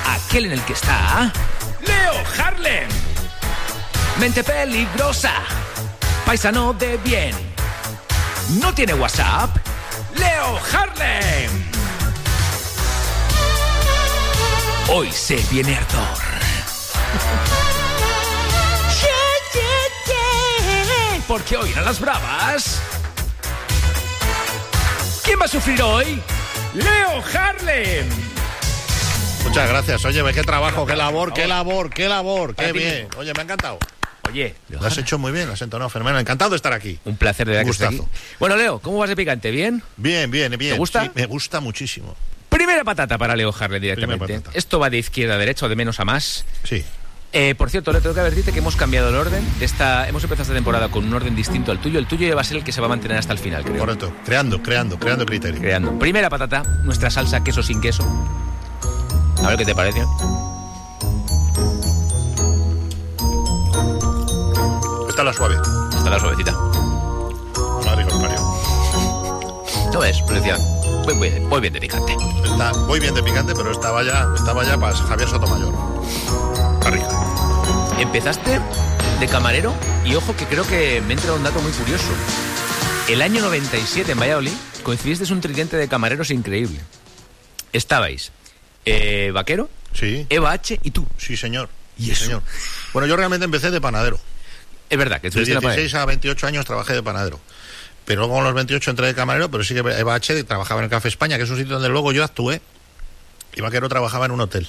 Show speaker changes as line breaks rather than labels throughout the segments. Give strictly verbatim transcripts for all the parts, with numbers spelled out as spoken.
aquel en el que está Leo Harlem. Mente peligrosa, paisano de bien. ¿No tiene WhatsApp? Leo Harlem. Hoy se viene ardor. Yeah, yeah, yeah. Porque hoy en las bravas, ¿quién va a sufrir hoy? Leo Harlem.
Muchas gracias. Oye, ve qué trabajo, qué labor, qué labor, qué labor, qué bien. Oye, me ha encantado.
Oye,
lo has hecho muy bien, lo has entonado fenomenal. Encantado de estar aquí.
Un placer de verdad que estés aquí.
Gustazo.
Bueno, Leo, ¿cómo vas de picante? ¿Bien?
Bien, bien, bien.
¿Te gusta?
Sí, me gusta muchísimo.
Primera patata para Leo Harlem directamente. Esto va de izquierda a derecha o de menos a más.
Sí.
Eh, por cierto, le tengo que advertirte que hemos cambiado el orden. De esta, hemos empezado esta temporada con un orden distinto al tuyo. El tuyo ya va a ser el que se va a mantener hasta el final, creo.
Correcto. Creando, creando, creando criterio.
Creando. Primera patata, nuestra salsa queso sin queso. A ver qué te parece.
Esta es la suave.
Esta es la suavecita.
Madre con Mario.
No ves, decía, voy, voy, voy bien de picante.
Está, voy bien de picante, pero esta vaya, esta vaya para Javier Sotomayor. Está rica.
Empezaste de camarero y ojo que creo que me entra un dato muy curioso. El año noventa y siete en Valladolid coincidiste un tridente de camareros increíble. Estabais eh, Vaquero,
sí.
Eva H y tú.
Sí, señor.
¿Y
sí,
eso?
Señor. Bueno, yo realmente empecé de panadero.
Es verdad que
de dieciséis a veintiocho años trabajé de panadero. Pero luego a los veintiocho entré de camarero, pero sí que Eva H trabajaba en el Café España, que es un sitio donde luego yo actué, y Vaquero trabajaba en un hotel.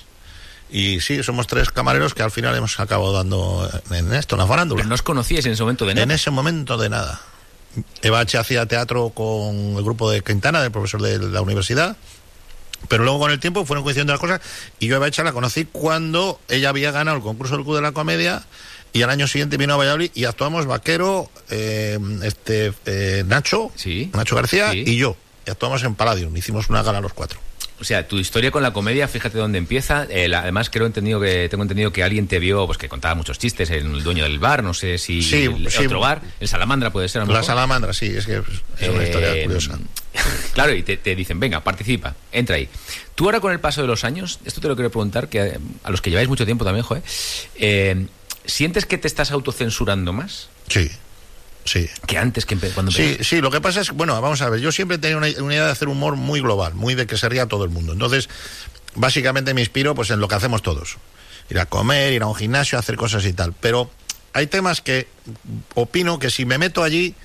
Y sí, somos tres camareros que al final hemos acabado dando en esto, en la farándula.
Pero no os conocíais en ese momento de nada.
En ese momento de nada. Eva H hacía teatro con el grupo de Quintana, del profesor de la universidad, pero luego con el tiempo fueron coincidiendo las cosas, y yo a Eva H la conocí cuando ella había ganado el concurso del Club de la Comedia, y al año siguiente vino a Valladolid y actuamos Vaquero, eh, este eh, Nacho,
sí.
Nacho García
sí.
y yo. Y actuamos en Palladium, hicimos una gala los cuatro.
O sea, tu historia con la comedia, fíjate dónde empieza. Eh, la, además, creo entendido que tengo entendido que alguien te vio, pues que contaba muchos chistes, en el dueño del bar, no sé si
sí,
el,
sí.
otro bar, el Salamandra puede ser. A lo
la
mejor.
Salamandra, sí, es que es eh, una historia curiosa.
Claro, y te, te dicen, venga, participa, entra ahí. Tú ahora con el paso de los años, esto te lo quiero preguntar, que a los que lleváis mucho tiempo también, joder, eh, ¿sientes que te estás autocensurando más?
Sí. Sí.
Que antes, que cuando
Sí, sí, lo que pasa es que, bueno, vamos a ver, yo siempre he tenido una, una idea de hacer humor muy global, muy de que se ría todo el mundo. Entonces, básicamente me inspiro pues en lo que hacemos todos. Ir a comer, ir a un gimnasio, hacer cosas y tal. Pero hay temas que opino que si me meto allí,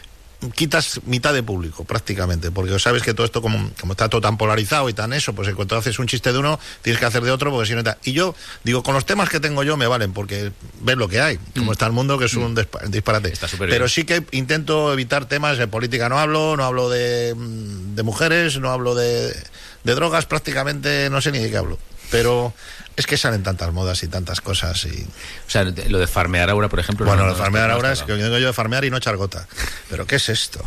quitas mitad de público, prácticamente, porque sabes que todo esto, como, como está todo tan polarizado y tan eso, pues en cuanto haces un chiste de uno, tienes que hacer de otro, porque si no está... Y yo, digo, con los temas que tengo yo me valen, porque ves lo que hay, como mm. está el mundo, que es un mm. disparate. Pero sí que intento evitar temas de política, no hablo, no hablo de, de mujeres, no hablo de, de drogas, prácticamente no sé ni de qué hablo. Pero es que salen tantas modas y tantas cosas y...
O sea, lo de farmear ahora, por ejemplo...
Bueno,
no,
lo de farmear ahora es que vengo yo de farmear y no echar gota. ¿Pero qué es esto?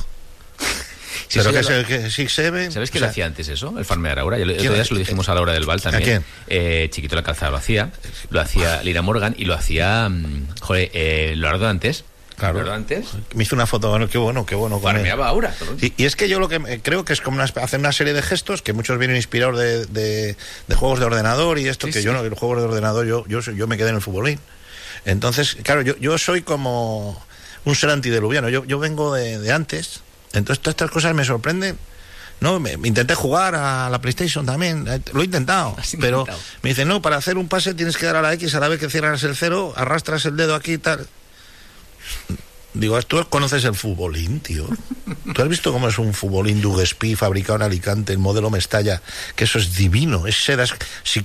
Sí,
pero
sí,
que,
lo...
se, que sí se ve...
¿Sabes quién
o sea...
lo hacía antes eso? El farmear ahora. El otro día se lo dijimos a la hora del bal también.
¿A quién?
Eh, Chiquito la Calzada lo hacía. Lo hacía Lina Morgan y lo hacía... Joder, eh, Leonardo Dantes.
Claro.
Leonardo Dantes.
Me hizo una foto, bueno, qué bueno, qué bueno.
Farmeaba ahora.
Sí, y es que yo lo que creo que es como una, hacer una serie de gestos que muchos vienen inspirados de, de, de juegos de ordenador y esto, sí, que sí. yo no, los juegos de ordenador, yo, yo, yo me quedé en el futbolín. Entonces, claro, yo, yo soy como un ser antidiluviano. Yo, yo vengo de, de antes. Entonces, todas estas cosas me sorprenden. No, me, me intenté jugar a la PlayStation también, lo he intentado, pero intentado. Me dicen, no, para hacer un pase tienes que dar a la X, a la vez que cierras el cero, arrastras el dedo aquí y tal. Digo, tú conoces el futbolín, tío. ¿Tú has visto cómo es un futbolín Duguespí fabricado en Alicante, el modelo Mestalla? Que eso es divino, es seda. Si